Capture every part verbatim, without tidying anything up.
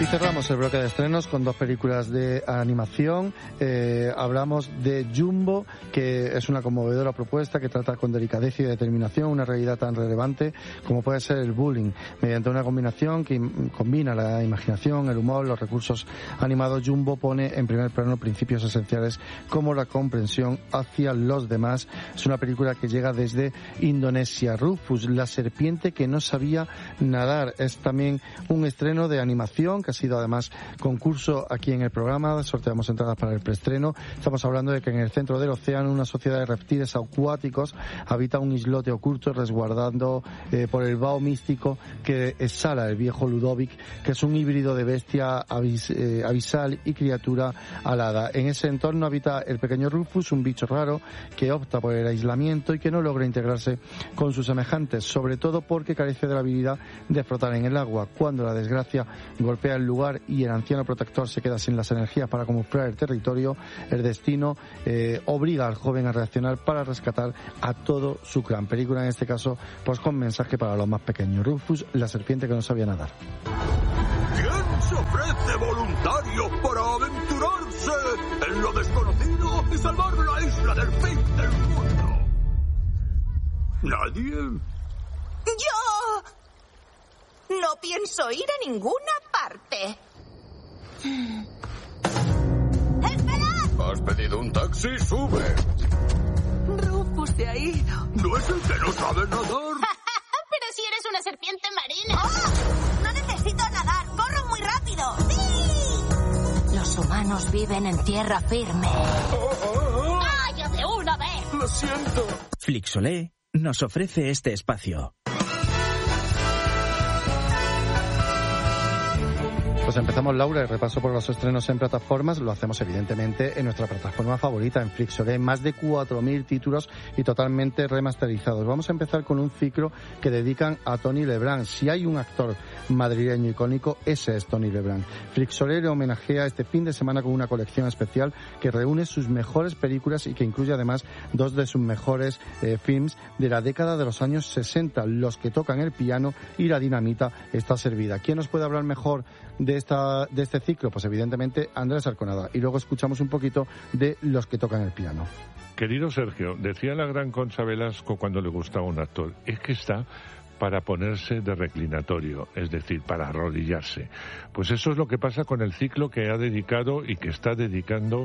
Y cerramos el bloque de estrenos con dos películas de animación. Eh, hablamos de Jumbo, que es una conmovedora propuesta que trata con delicadeza y determinación una realidad tan relevante como puede ser el bullying. Mediante una combinación que combina la imaginación, el humor, los recursos animados, Jumbo pone en primer plano principios esenciales como la comprensión hacia los demás. Es una película que llega desde Indonesia. Rufus, la serpiente que no sabía nadar. Es también un estreno de animación que ha sido además concurso aquí en el programa. Sorteamos entradas para el preestreno. Estamos hablando de que en el centro del océano una sociedad de reptiles acuáticos habita un islote oculto resguardando eh, por el vaho místico que exhala el viejo Ludovic, que es un híbrido de bestia abis, eh, abisal y criatura alada. En ese entorno habita el pequeño Rufus, un bicho raro que opta por el aislamiento y que no logra integrarse con sus semejantes, sobre todo porque carece de la habilidad de flotar en el agua. Cuando la desgracia golpea el lugar y el anciano protector se queda sin las energías para camuflar el territorio, el destino eh, obliga al joven a reaccionar para rescatar a todo su clan. Película en este caso pues con mensaje para los más pequeños. Rufus, la serpiente que no sabía nadar. ¿Quién se ofrece voluntario para aventurarse en lo desconocido y salvar la isla del fin del mundo? ¿Nadie? ¡Yo! No pienso ir a ninguna parte. ¿Has pedido un taxi? ¡Sube! Rufus se ha ido. ¿No es el que no sabe nadar? Pero si eres una serpiente marina. ¡Oh! No necesito nadar. ¡Corro muy rápido! ¡Sí! Los humanos viven en tierra firme. Oh, oh, oh. ¡Calla de una vez! Lo siento. Flixolé nos ofrece este espacio. Pues empezamos, Laura, el repaso por los estrenos en plataformas. Lo hacemos evidentemente en nuestra plataforma favorita, en Flixolé. Más de cuatro mil títulos y totalmente remasterizados. Vamos a empezar con un ciclo que dedican a Tony Lebrán. Si hay un actor madrileño icónico, ese es Tony Lebrán. Flixolé le homenajea este fin de semana con una colección especial que reúne sus mejores películas y que incluye además dos de sus mejores eh, films de la década de los años sesenta, Los que tocan el piano y La dinamita está servida. ¿Quién nos puede hablar mejor de esta de este ciclo? Pues evidentemente Andrés Arconada, y luego escuchamos un poquito de Los que tocan el piano. Querido Sergio, decía la gran Concha Velasco cuando le gustaba un actor, es que está para ponerse de reclinatorio, es decir, para arrodillarse. Pues eso es lo que pasa con el ciclo que ha dedicado y que está dedicando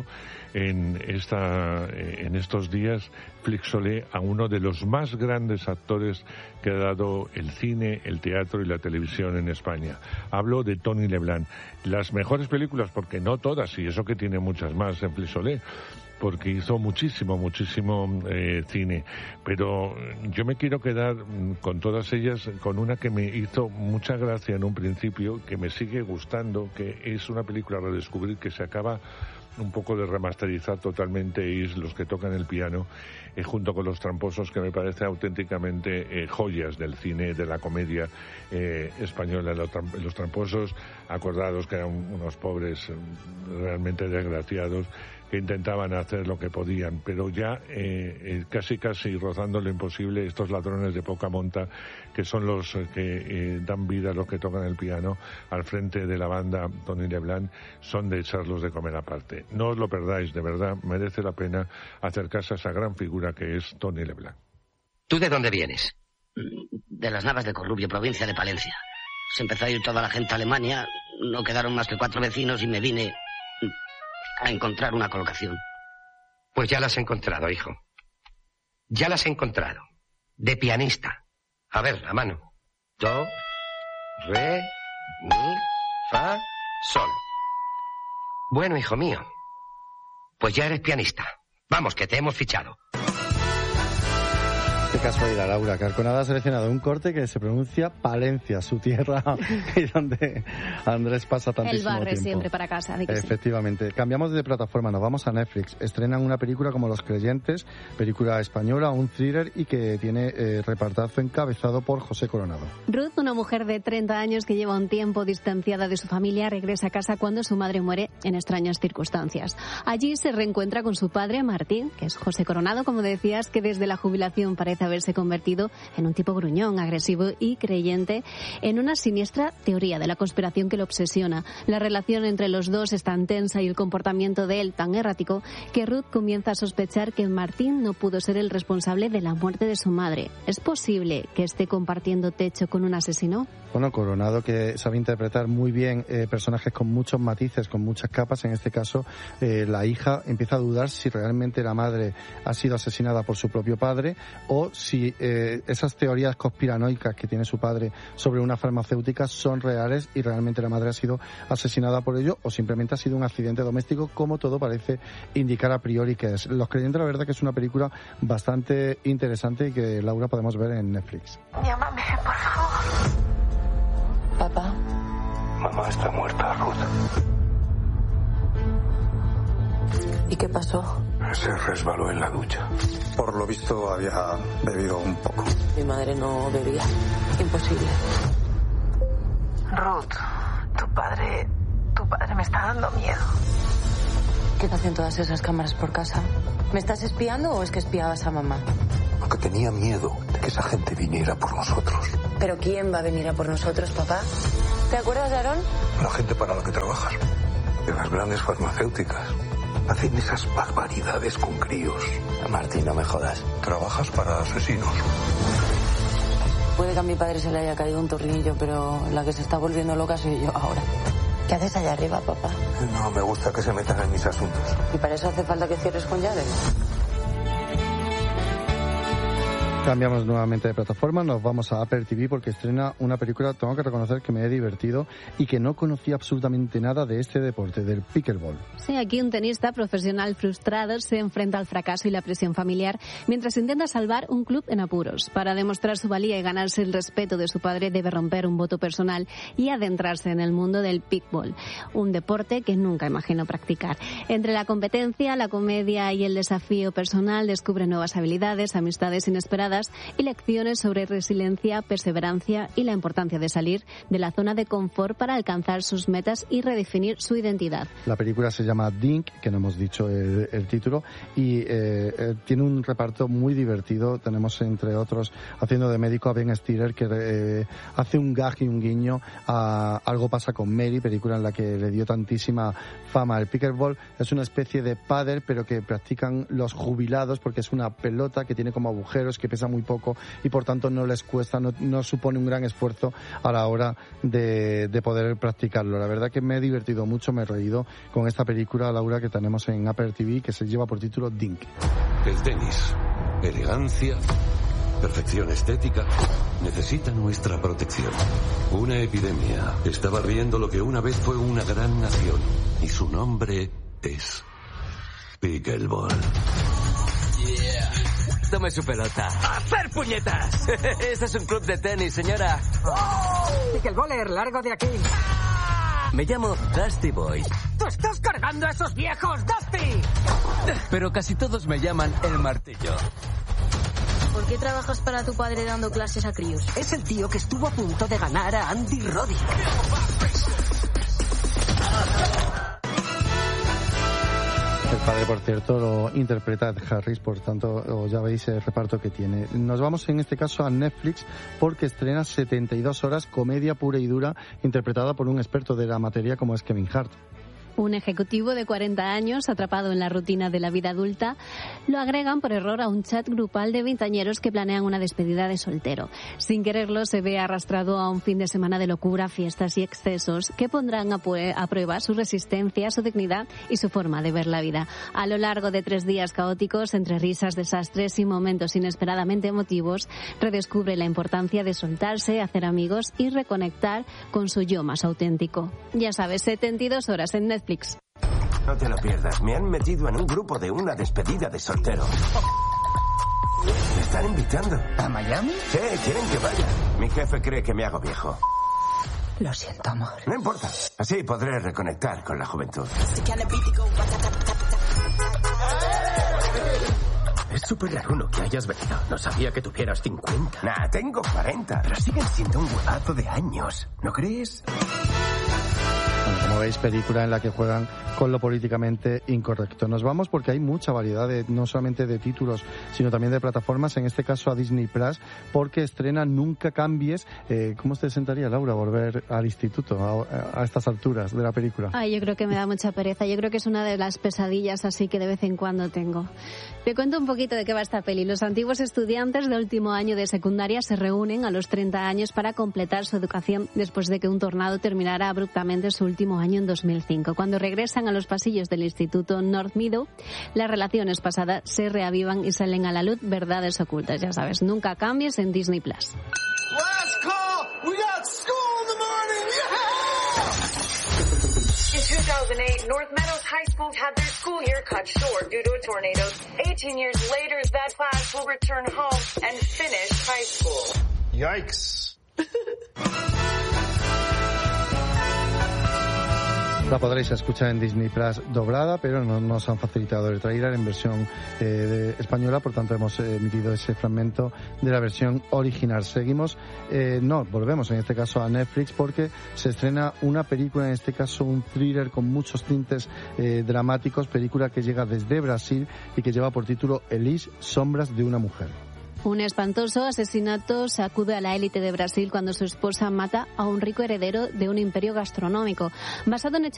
en esta en estos días Flixolé a uno de los más grandes actores que ha dado el cine, el teatro y la televisión en España. Hablo de Tony Lebrán. Las mejores películas, porque no todas, y eso que tiene muchas más en Flixolé, porque hizo muchísimo, muchísimo eh, cine, pero yo me quiero quedar con todas ellas, con una que me hizo mucha gracia en un principio, que me sigue gustando, que es una película a redescubrir que se acaba un poco de remasterizar totalmente, y es Los que tocan el piano, eh, junto con Los tramposos, que me parece auténticamente eh, joyas del cine, de la comedia eh, española. Los, tram- los tramposos, acordados que eran unos pobres eh, realmente desgraciados, que intentaban hacer lo que podían, pero ya eh, eh, casi casi rozando lo imposible, estos ladrones de poca monta, que son los eh, que eh, dan vida a los que tocan el piano, al frente de la banda Tony Lebrán, son de echarlos de comer aparte. No os lo perdáis, de verdad, merece la pena acercarse a esa gran figura que es Tony Lebrán. ¿Tú de dónde vienes? De las Navas de Corrubio, provincia de Palencia. Se empezó a ir toda la gente a Alemania, no quedaron más que cuatro vecinos y me vine a encontrar una colocación. Pues ya la has encontrado, hijo. Ya la has encontrado. De pianista. A ver, a mano. Do, re, mi, fa, sol. Bueno, hijo mío. Pues ya eres pianista. Vamos, que te hemos fichado. Qué casualidad, Laura, que Arconada ha seleccionado un corte que se pronuncia Palencia, su tierra, y donde Andrés pasa tantísimo El barre tiempo. siempre para casa. De que Efectivamente. Sí. Cambiamos de plataforma, nos vamos a Netflix. Estrenan una película como Los Creyentes, película española, un thriller, y que tiene eh, repartazo encabezado por José Coronado. Ruth, una mujer de treinta años que lleva un tiempo distanciada de su familia, regresa a casa cuando su madre muere en extrañas circunstancias. Allí se reencuentra con su padre, Martín, que es José Coronado, como decías, que desde la jubilación parece haberse convertido en un tipo gruñón, agresivo y creyente en una siniestra teoría de la conspiración que lo obsesiona. La relación entre los dos es tan tensa y el comportamiento de él tan errático que Ruth comienza a sospechar que Martín no pudo ser el responsable de la muerte de su madre. ¿Es posible que esté compartiendo techo con un asesino? Bueno, Coronado, que sabe interpretar muy bien eh, personajes con muchos matices, con muchas capas. En este caso, eh, la hija empieza a dudar si realmente la madre ha sido asesinada por su propio padre o si eh, esas teorías conspiranoicas que tiene su padre sobre una farmacéutica son reales y realmente la madre ha sido asesinada por ello o simplemente ha sido un accidente doméstico, como todo parece indicar a priori que es. Los Creyentes, la verdad que es una película bastante interesante y que, Laura, podemos ver en Netflix. Llámame, por favor. Papá. Mamá está muerta, Ruth. ¿Y qué pasó? Se resbaló en la ducha. Por lo visto había bebido un poco. Mi madre no bebía. Imposible. Ruth, tu padre... Tu padre me está dando miedo. ¿Qué hacen todas esas cámaras por casa? ¿Me estás espiando o es que espiabas a mamá? Porque tenía miedo de que esa gente viniera por nosotros. ¿Pero quién va a venir a por nosotros, papá? ¿Te acuerdas de Aarón? La gente para la que trabajas. De las grandes farmacéuticas. Hacen esas barbaridades con críos. Martín, no me jodas. Trabajas para asesinos. Puede que a mi padre se le haya caído un tornillo, pero la que se está volviendo loca soy yo ahora. ¿Qué haces allá arriba, papá? No me gusta que se metan en mis asuntos. ¿Y para eso hace falta que cierres con llave? Cambiamos nuevamente de plataforma, nos vamos a Apple T V porque estrena una película, tengo que reconocer que me he divertido y que no conocía absolutamente nada de este deporte, del pickleball. Sí, aquí un tenista profesional frustrado se enfrenta al fracaso y la presión familiar mientras intenta salvar un club en apuros. Para demostrar su valía y ganarse el respeto de su padre debe romper un voto personal y adentrarse en el mundo del pickleball, un deporte que nunca imaginó practicar. Entre la competencia, la comedia y el desafío personal descubre nuevas habilidades, amistades inesperadas y lecciones sobre resiliencia, perseverancia y la importancia de salir de la zona de confort para alcanzar sus metas y redefinir su identidad. La película se llama Dink, que no hemos dicho el, el título, y eh, eh, tiene un reparto muy divertido. Tenemos, entre otros, haciendo de médico a Ben Stiller, que eh, hace un gag y un guiño a Algo pasa con Mary, película en la que le dio tantísima fama. El pickleball es una especie de pádel, pero que practican los jubilados, porque es una pelota que tiene como agujeros, que pesa muy poco y por tanto no les cuesta, no, no supone un gran esfuerzo a la hora de, de poder practicarlo. La verdad que me he divertido mucho, me he reído con esta película, Laura, que tenemos en Apple T V, que se lleva por título Dink. El tenis, elegancia, perfección estética, necesita nuestra protección. Una epidemia está barriendo lo que una vez fue una gran nación y su nombre es pickleball. Yeah. Tome su pelota. ¡Hacer puñetas! Este es un club de tenis, señora. ¡Oh! Pickleball, largo de aquí. Me llamo Dusty Boy. ¡Tú estás cargando a esos viejos, Dusty! Pero casi todos me llaman el martillo. ¿Por qué trabajas para tu padre dando clases a críos? Es el tío que estuvo a punto de ganar a Andy Roddick. El padre, por cierto, lo interpreta Ed Harris, por tanto, ya veis el reparto que tiene. Nos vamos en este caso a Netflix porque estrena setenta y dos horas, comedia pura y dura, interpretada por un experto de la materia como es Kevin Hart. Un ejecutivo de cuarenta años, atrapado en la rutina de la vida adulta, lo agregan por error a un chat grupal de veinteañeros que planean una despedida de soltero. Sin quererlo, se ve arrastrado a un fin de semana de locura, fiestas y excesos que pondrán a, a prueba su resistencia, su dignidad y su forma de ver la vida. A lo largo de tres días caóticos, entre risas, desastres y momentos inesperadamente emotivos, redescubre la importancia de soltarse, hacer amigos y reconectar con su yo más auténtico. Ya sabes, setenta y dos horas en Netflix. No te lo pierdas, me han metido en un grupo de una despedida de soltero. Me están invitando. ¿A Miami? Sí, quieren que vaya. Mi jefe cree que me hago viejo. Lo siento, amor. No importa, así podré reconectar con la juventud. Es súper raro que hayas venido. No sabía que tuvieras cincuenta. Nah, tengo cuarenta. Pero siguen siendo un huevazo de años, ¿no crees? Bueno, como veis, película en la que juegan con lo políticamente incorrecto. Nos vamos porque hay mucha variedad, de, no solamente de títulos, sino también de plataformas, en este caso a Disney Plus, porque estrena Nunca Cambies. Eh, ¿Cómo te sentaría, Laura, volver al instituto a, a estas alturas de la película? Ay, yo creo que me da mucha pereza. Yo creo que es una de las pesadillas así que de vez en cuando tengo. Te cuento un poquito de qué va esta peli. Los antiguos estudiantes de último año de secundaria se reúnen a los treinta años para completar su educación después de que un tornado terminara abruptamente su último año en dos mil cinco. Cuando regresan a los pasillos del instituto North Meadow, las relaciones pasadas se reavivan y salen a la luz verdades ocultas. Ya sabes, Nunca Cambies en Disney Plus. Last call! We got school in the morning! Yeah! In two thousand eight, North Meadows High School had their school year cut short due to a tornado. eighteen years later, that class will return home and finish high school. Yikes. La podréis escuchar en Disney Plus doblada, pero no nos han facilitado el tráiler en versión eh, de española, por tanto hemos emitido ese fragmento de la versión original. Seguimos, eh, no, volvemos en este caso a Netflix porque se estrena una película, en este caso un thriller con muchos tintes eh, dramáticos, película que llega desde Brasil y que lleva por título Elise, Sombras de una mujer. Un espantoso asesinato sacude a la élite de Brasil cuando su esposa mata a un rico heredero de un imperio gastronómico. Basado en hechos